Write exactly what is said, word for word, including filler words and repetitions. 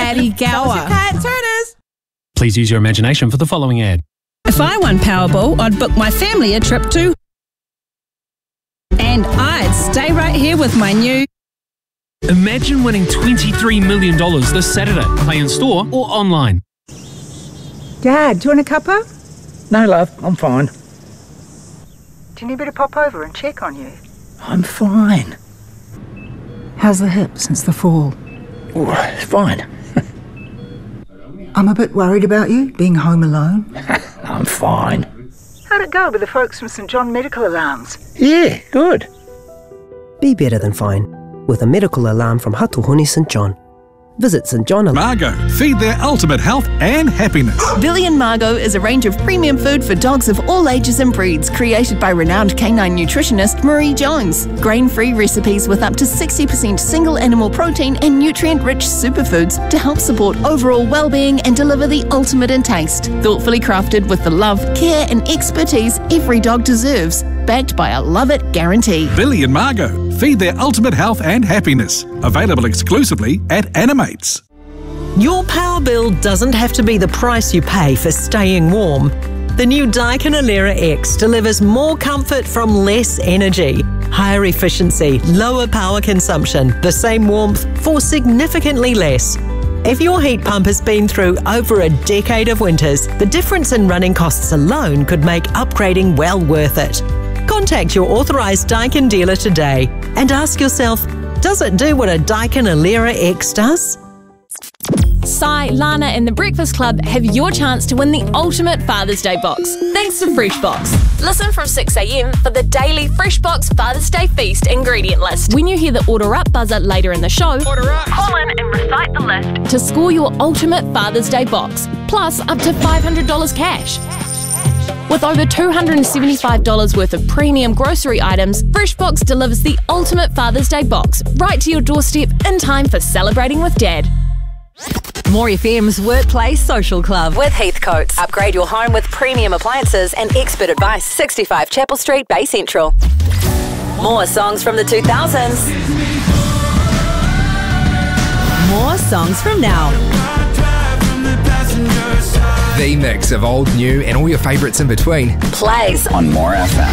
Paddy Gower. Turners. Please use your imagination for the following ad. If I won Powerball, I'd book my family a trip to... And I'd stay right here with my new... Imagine winning twenty-three million dollars this Saturday. Play in store or online. Dad, do you want a cuppa? No, love, I'm fine. Do you need me to pop over and check on you? I'm fine. How's the hip since the fall? Oh, it's fine. I'm a bit worried about you, being home alone. I'm fine. How'd it go with the folks from St John Medical Alarms? Yeah, good. Be better than fine with a medical alarm from Hatuhuni St John. Visit St John Alarm. Margot, feed their ultimate health and happiness. Billy and Margot is a range of premium food for dogs of all ages and breeds, created by renowned canine nutritionist Marie Jones. Grain-free recipes with up to sixty percent single animal protein and nutrient-rich superfoods to help support overall well-being and deliver the ultimate in taste. Thoughtfully crafted with the love, care and expertise every dog deserves. Backed by a love it guarantee. Billy and Margot, feed their ultimate health and happiness. Available exclusively at Animates. Your power bill doesn't have to be the price you pay for staying warm. The new Daikin Alera X delivers more comfort from less energy, higher efficiency, lower power consumption, the same warmth for significantly less. If your heat pump has been through over a decade of winters, the difference in running costs alone could make upgrading well worth it. Contact your authorised Daikin dealer today and ask yourself, does it do what a Daikin Alera X does? Sai, Lana and the Breakfast Club have your chance to win the ultimate Father's Day box, thanks to Freshbox. Listen from six a m for the daily Freshbox Father's Day Feast ingredient list. When you hear the Order Up buzzer later in the show, Order Up. Call in and recite the list to score your ultimate Father's Day box, plus up to five hundred dollars cash. With over two hundred seventy-five dollars worth of premium grocery items, Freshbox delivers the ultimate Father's Day box right to your doorstep in time for celebrating with Dad. More F M's Workplace Social Club with Heathcotes. Upgrade your home with premium appliances and expert advice. sixty-five Chapel Street, Bay Central. More songs from the two thousands. More songs from now. The mix of old, new and all your favourites in between Plays on More F M.